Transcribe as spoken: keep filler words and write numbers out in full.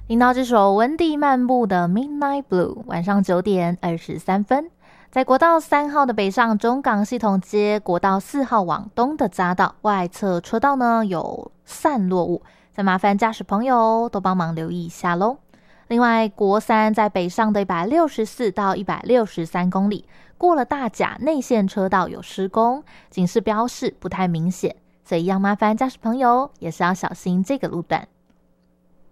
听到这首温蒂漫步的 Midnight Blue， 晚上九点二十三分，在国道三号的北上中港系统街国道四号往东的匝道外侧车道呢有散落物，再麻烦驾驶朋友都帮忙留意一下咯。另外，国三在北上的一百六十四到一百六十三公里，过了大甲内线车道有施工，警示标示不太明显，所以要麻烦驾驶朋友也是要小心这个路段。